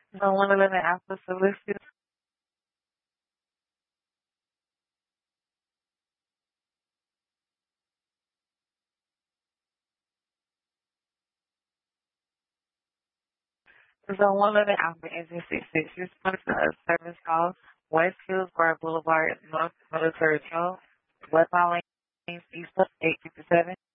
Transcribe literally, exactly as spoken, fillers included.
Zone one eleven Alpha Solicit. Zone one eleven Alpha Engine six six. Response to a service call. West Hillsborough Boulevard, North Military Trail. West Lanes, East eight fifty-seven.